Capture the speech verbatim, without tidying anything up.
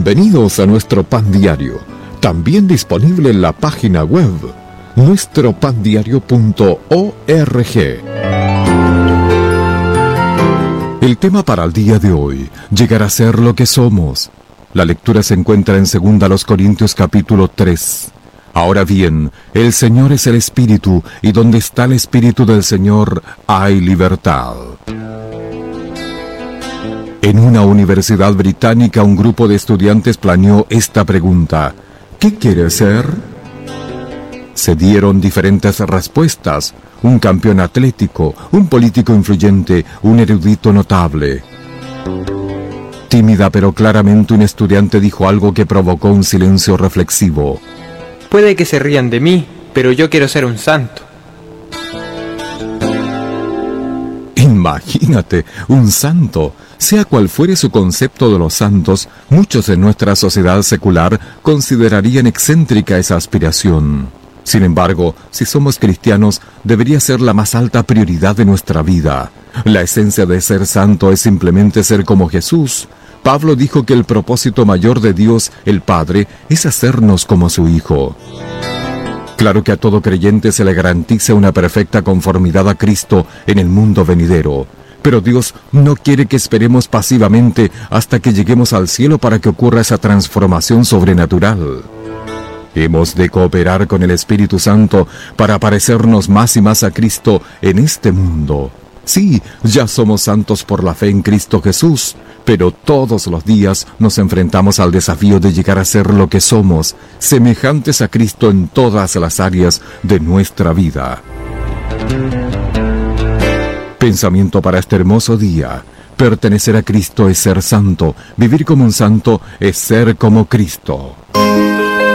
Bienvenidos a nuestro Pan Diario, también disponible en la página web nuestro pan diario punto org. El tema para el día de hoy: llegar a ser lo que somos. La lectura se encuentra en segunda Corintios capítulo tres. Ahora bien, el Señor es el Espíritu, y donde está el Espíritu del Señor hay libertad. En una universidad británica, un grupo de estudiantes planeó esta pregunta: ¿qué quieres ser? Se dieron diferentes respuestas: un campeón atlético, un político influyente, un erudito notable. Tímida pero claramente, un estudiante dijo algo que provocó un silencio reflexivo. Puede que se rían de mí, pero yo quiero ser un santo. Imagínate, un santo. Sea cual fuere su concepto de los santos, muchos en nuestra sociedad secular considerarían excéntrica esa aspiración. Sin embargo, si somos cristianos, debería ser la más alta prioridad de nuestra vida. La esencia de ser santo es simplemente ser como Jesús. Pablo dijo que el propósito mayor de Dios, el Padre, es hacernos como su Hijo. Claro que a todo creyente se le garantiza una perfecta conformidad a Cristo en el mundo venidero. Pero Dios no quiere que esperemos pasivamente hasta que lleguemos al cielo para que ocurra esa transformación sobrenatural. Hemos de cooperar con el Espíritu Santo para parecernos más y más a Cristo en este mundo. Sí, ya somos santos por la fe en Cristo Jesús, pero todos los días nos enfrentamos al desafío de llegar a ser lo que somos, semejantes a Cristo en todas las áreas de nuestra vida. Pensamiento para este hermoso día: pertenecer a Cristo es ser santo, vivir como un santo es ser como Cristo.